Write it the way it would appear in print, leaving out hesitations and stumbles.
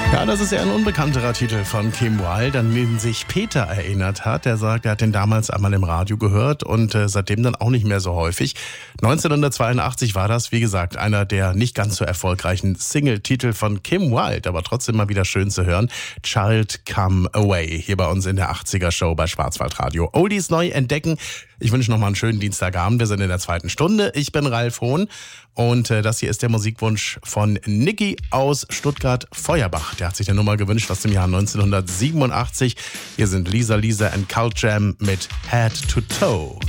Ja, das ist ja ein unbekannterer Titel von Kim Wilde, an den sich Peter erinnert hat. Er sagt, er hat den damals einmal im Radio gehört und seitdem dann auch nicht mehr so häufig. 1982 war das, wie gesagt, einer der nicht ganz so erfolgreichen Single-Titel von Kim Wilde, aber trotzdem mal wieder schön zu hören. Child Come Away, hier bei uns in der 80er-Show bei Schwarzwaldradio. Oldies neu entdecken. Ich wünsche nochmal einen schönen Dienstagabend. Wir sind in der 2. Stunde. Ich bin Ralf Hohn und das hier ist der Musikwunsch von Niki aus Stuttgart, Feuerbach. Der hat sich der Nummer gewünscht aus dem Jahr 1987. Hier sind Lisa and Cult Jam mit Head to Toe.